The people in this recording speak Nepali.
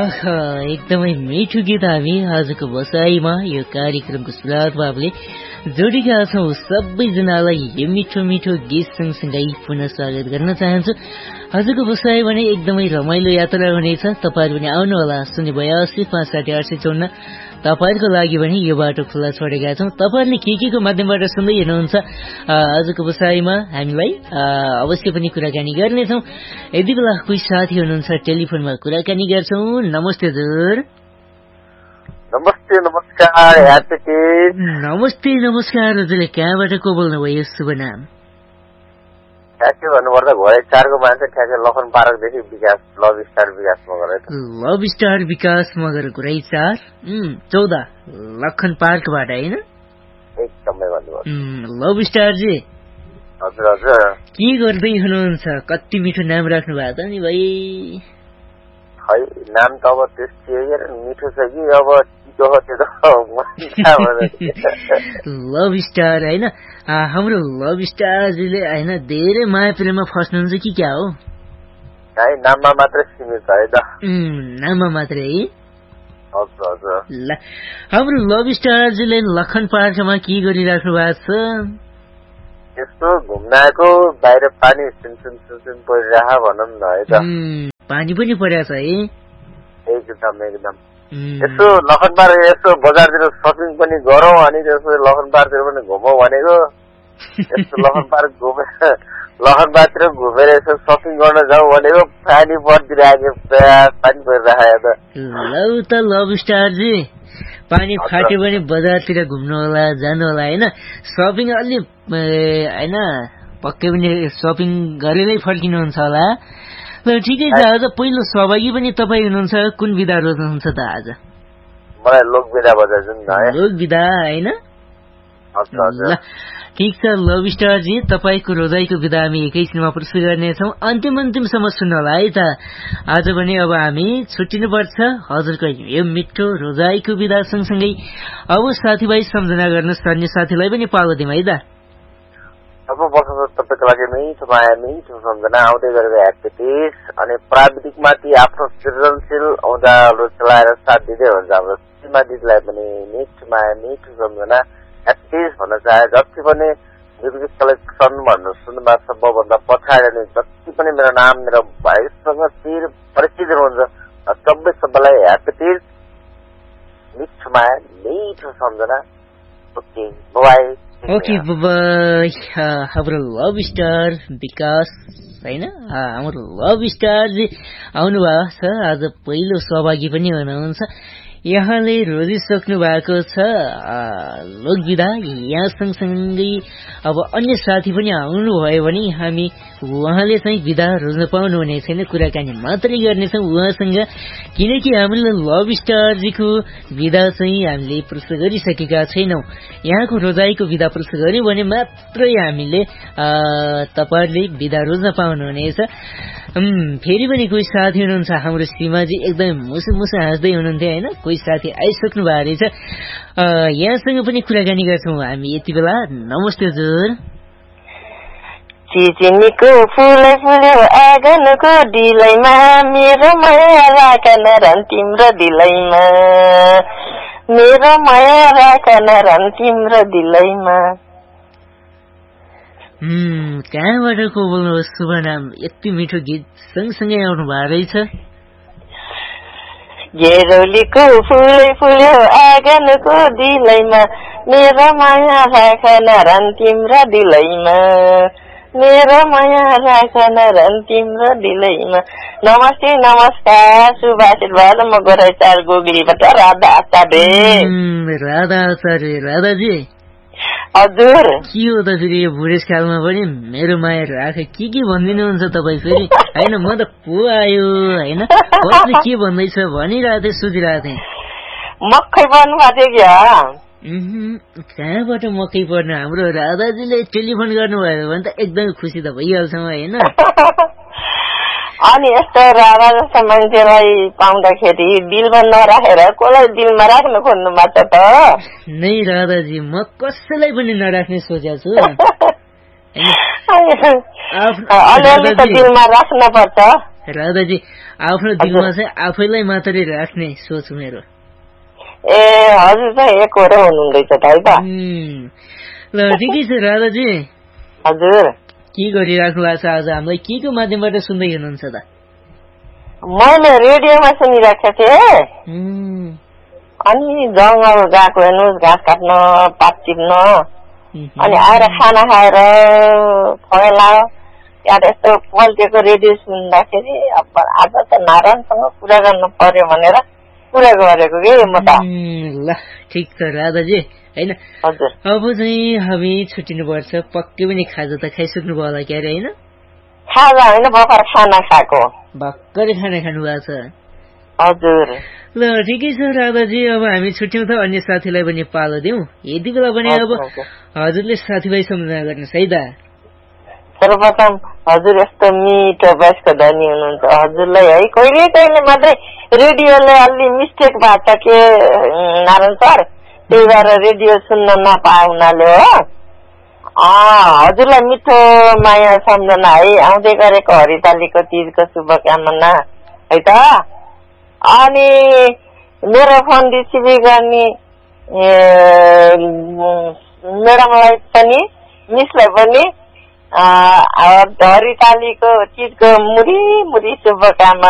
एकदमै मिठो गीत हामी आजको बसाइमा यो कार्यक्रमको सुरुवातमा हामीले जोडेका छौँ। सबैजनालाई यो मिठो मिठो गीत सँगसँगै पुनः स्वागत गर्न चाहन्छु। आजको बसाइ भने एकदमै रमाइलो यात्रा हुनेछ। तपाईँहरू पनि आउनुहोला 082 560 854। तपाईँहरूको लागि पनि यो बाटो खुल्ला छोडेका छौँ। तपाईँहरूले के को माध्यमबाट सुन्दै हुनुहुन्छ आजको बसाइमा हामीलाई अवश्य पनि कुराकानी गर्नेछौँ। यति बेला कोही साथी हुनुहुन्छ टेलिफोनमा कुराकानी गर्छौँ। नमस्ते हजुर। नमस्ते नमस्कार। नमस्ते नमस्कार हजुरले कहाँबाट को बोल्नुभयो? शुभ नाम? ठ्याक्कै भन्नुपर्दा घोडे 4 को मान्छे ठ्याक्कै लखन पार्कदेखि विकास लभ स्टार विकास मगर। लभ स्टार विकास मगर घोडे 4 14 लखन पार्कबाट हैन? एकदमै भन्नुभयो। लभ स्टार जी हजुर हजुर के गर्दै हुनुहुन्छ? कति मिठो नाम राख्नु भएको छ नि भाइ। खै नाम त अब त्यस्तै मिठो छ कि अब चितो हो त्यो त। लभ स्टार हैन? हाम्रो लभ स्टारजीले हैन धेरै माया प्रेममा फस्नुहुन्छ कि क्या हो? है नाममा मात्रै सीमित है त। नाममा मात्रै है? हजुर हजुर। ल हाम्रो लभ स्टारजीले लखन पार्कमा के गरिराख्नु भएको छ? यस्तो घुम्न आएको, बाहिर पानी सुन परिरह भनौँ न है त। पानी पनि परेको छ है? एकदम एकदम। यसो लखन पार्क यसो बजारतिर सपिङ पनि गरौँ अनि त्यसो लखन पार्कतिर पनि घुमौँ भनेको। यस्तो लखन पार्कतिर घुमेर यसो सपिङ गर्न जाउँ भनेको पानी परिदिरहेको, पानी परिरहेको त। लौ त लभ स्टारजी पानी फाट्यो भने बजारतिर घुम्नु होला, जानु होला हैन? सपिङ अलि हैन पक्कै पनि सपिङ गरेरै फर्किनुहुन्छ होला। ल ठिकै छ। आज पहिलो सहभागी पनि तपाईँ हुनुहुन्छ। कुन विधा रोज्नुहुन्छ त आज? मलाई लोक विधा बजाउँछु नि त। लोक विधा हैन? ल ठिक छ लभ स्टारजी, तपाईँको रोजाइको विधा हामी एकैछिनमा प्रस्तुत गर्नेछौँ। अन्तिमसम्म सुन्नु होला है त। आज पनि अब हामी छुट्टिनुपर्छ। हजुरको यो मिठो रोजाइको विधा सँगसँगै अब साथीभाइ सम्झना गर्न सर्ने साथीलाई पनि पालो दिउँ है त। अब वर्ष तपाईँको लागि मिठो माया मिठो सम्झना आउँदै गरेको ह्याप्पी अनि प्राविधिकमाथि आफ्नो सृजनशील औजारहरू चलाएर साथ दिँदै हुन्छ हाम्रो सीमा दिदीलाई पनि मिठो माया मिठो सम्झना ह्याप्पी भन्न चाहे। जति पनि म्युजिक कलेक्सन भन्नु सुन्नुभएको छ मभन्दा पछाडि नै जति पनि मेरो नाम मेरो भाइसँग चिर परिचित हुनुहुन्छ सबैलाई ह्याप्पी मिठो माया मिठो सम्झना। Okay by. Okay by. हाम्रो लभ स्टार विकास हैन? हाम्रो लभ स्टार जी आउनु भएको छ। आज पहिलो सहभागी पनि हुनुहुन्छ। यहाँले रोजिसक्नु भएको छ लोकविधा। यहाँ सँगसँगै अब अन्य साथी पनि आउनुभयो भने हामी उहाँले चाहिँ विधा रोज्न पाउनुहुने छैन, कुराकानी मात्रै गर्नेछौँ उहाँसँग। किनकि हामीले लभ स्टारजीको विधा चाहिँ हामीले प्रस्तुत गरिसकेका छैनौँ। यहाँको रोजाइको विधा प्रस्तुत गर्यो भने मात्रै हामीले तपाईँहरूले विधा रोज्न पाउनुहुनेछ। फेरि पनि कोही साथी हुनुहुन्छ हाम्रो सीमाजी, एकदमै मुसु हाँस्दै हुनुहुन्थ्यो होइन? कोही साथी आइसक्नु भएको रहेछ। यहाँसँग पनि कुराकानी गर्छौँ हामी यति बेला। नमस्ते हजुर। चिचिनीको फुलै फुल्यो आँगनको डिलैमा, मेरो माया राखन रन तिम्रो दिलैमा, मेरो माया राखन रन तिम्रो दिलैमा। कहाँबाट को बोल्नु? शुभ नाम। यति मिठो गीत सँगसँगै आउनु भएको रहेछ। गेरौलीको फुलै फुल्यो आँगनको दिलैमा, मेरो माया राखन रन तिम्रो दिलैमा, मेरो माया राखन रन तिम्रो दिलैमा। नमस्ते नमस्कार। सुभाषित भएर म गोराई 4 गोगिरीबाट राधा आचार्य। राधा आचार्य। राधाजी हजुर के हो त फेरि यो बुढेसकालमा पनि मेरो माया राख के भनिदिनुहुन्छ तपाईँ फेरि? होइन म त को आयो होइन कसले के भन्दैछ भनिरहेको थिएँ, सोचिरहेको थिएँ। मकै पर्नु भएको थियो क्या? कहाँबाट मकै पर्नु? हाम्रो राधाजीले टेलिफोन गर्नुभयो भने त एकदमै खुसी त भइहाल्छौँ होइन? अनि यस्तो राधा जस्तो मान्छेलाई पाउँदाखेरि दिलमा नराखेर कसलाई दिलमा राख्नु खोज्नु भएको त? नै राधाजी म कसैलाई पनि नराख्ने सोचेको छु। अलिअलि त दिलमा राख्न पर्छ। राधाजी आफ्नो दिलमा चाहिँ आफैलाई मात्रै राख्ने सोच मेरो। ए हजुर चाहिँ एकहोरो हुनुहुँदैछ त है त। ल ठिकै छ राधाजी। हजुर के गरिराख्नु भएको छ आज, हामीलाई के को माध्यमबाट सुन्दै हुनुहुन्छ त? मैले रेडियोमा सुनिरहेको थिएँ। अनि जङ्गल गएको हेर्नुहोस्, घाँस काट्न, पात टिप्न, अनि आएर खाना खाएर फैला त्यहाँ यस्तो पल्टेको रेडियो सुन्दाखेरि अब आज त नारायणसँग कुरा गर्नु पर्यो भनेर कुरा गरेको कि म त। ल ठिक छ राधाजी होइन। हजुर अब चाहिँ हामी छुट्टिनुपर्छ, पक्कै पनि खाजा त खाइसक्नु भयो होला क्यारे होइन? खाजा होइन, भर्खर खाना खाएको। भर्खरै खाना खानु भएको छ? हजुर। ल ठिकै छ राधाजी, अब हामी छुट्यौँ त, अन्य साथीलाई पनि पालो दिउँ। यति बेला पनि अब हजुरले साथीभाइ सम्झना गर्नुहोस् है त। सर्वप्रथम हजुर यस्तो मिठो वयस्क धनी हुनुहुन्छ, हजुरलाई है कहिले कहिले मात्रै रेडियोले अलि मिस्टेक भएको छ के नारायण सर, त्यही भएर रेडियो सुन्न नपाए हुनाले हो। हजुरलाई मिठो माया सम्झना है, आउँदै गरेको हरितालीको तीजको शुभकामना है त। अनि मेरो फोन रिसिभ गर्ने म्याडमलाई पनि, मिसलाई पनि हरितालीको तीजको मुरी मुरी शुभकामना।